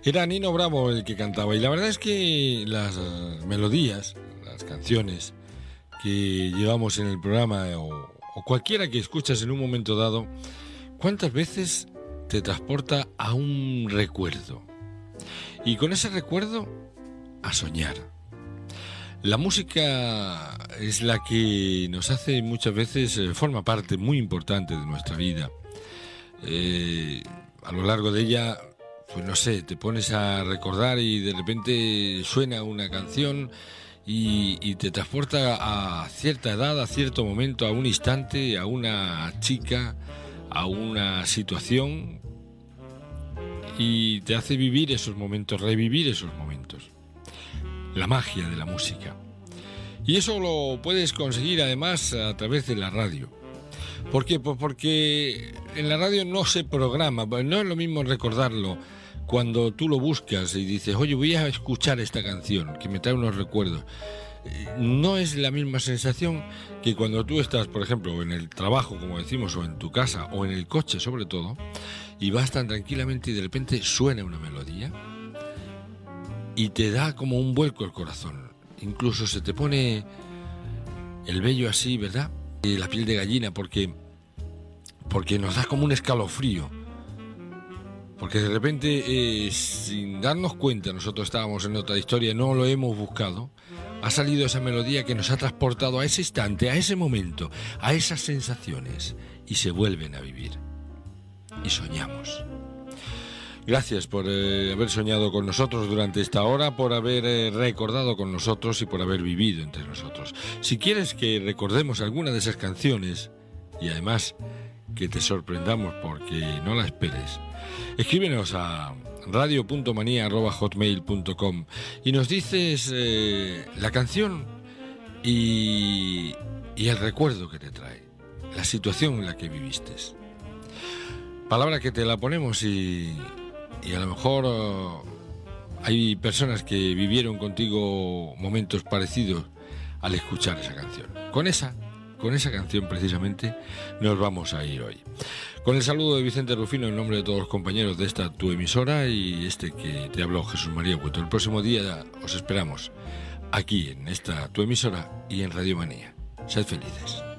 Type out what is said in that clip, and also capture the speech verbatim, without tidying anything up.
Era Nino Bravo el que cantaba, y la verdad es que las melodías, las canciones que llevamos en el programa o, o cualquiera que escuchas en un momento dado, ¿cuántas veces te transporta a un recuerdo? Y con ese recuerdo a soñar. La música es la que nos hace muchas veces, eh, forma parte muy importante de nuestra vida. Eh, a lo largo de ella, pues no sé, te pones a recordar y de repente suena una canción y, y te transporta a cierta edad, a cierto momento, a un instante, a una chica, a una situación, y te hace vivir esos momentos, revivir esos momentos. La magia de la música. Y eso lo puedes conseguir además a través de la radio. ¿Por qué? Pues porque en la radio no se programa, no es lo mismo recordarlo cuando tú lo buscas y dices, oye, voy a escuchar esta canción que me trae unos recuerdos. No es la misma sensación que cuando tú estás, por ejemplo, en el trabajo, como decimos, o en tu casa, o en el coche sobre todo, y vas tan tranquilamente y de repente suena una melodía y te da como un vuelco el corazón. Incluso se te pone el vello así, ¿verdad? Y la piel de gallina, porque, porque nos da como un escalofrío. Porque de repente, eh, sin darnos cuenta, nosotros estábamos en otra historia, no lo hemos buscado, ha salido esa melodía que nos ha transportado a ese instante, a ese momento, a esas sensaciones, y se vuelven a vivir. Y soñamos. Gracias por eh, haber soñado con nosotros durante esta hora, por haber eh, recordado con nosotros y por haber vivido entre nosotros. Si quieres que recordemos alguna de esas canciones, y además que te sorprendamos porque no la esperes, escríbenos a radio punto manía arroba hotmail punto com y nos dices eh, la canción y, y el recuerdo que te trae, la situación en la que viviste. Palabra que te la ponemos y... Y a lo mejor uh, hay personas que vivieron contigo momentos parecidos al escuchar esa canción. Con esa, con esa canción precisamente nos vamos a ir hoy. Con el saludo de Vicente Rufino en nombre de todos los compañeros de esta tu emisora y este que te habló Jesús María Cueto. El próximo día os esperamos aquí en esta tu emisora y en Radio Manía. Sed felices.